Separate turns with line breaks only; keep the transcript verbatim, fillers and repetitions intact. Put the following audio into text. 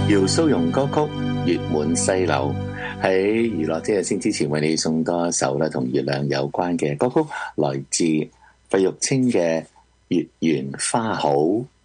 姚蘇蓉歌曲《月滿西樓》，喺娛樂即日先之前為你送多一首咧同月亮有關嘅歌曲，來自費玉清嘅《月圓花好》。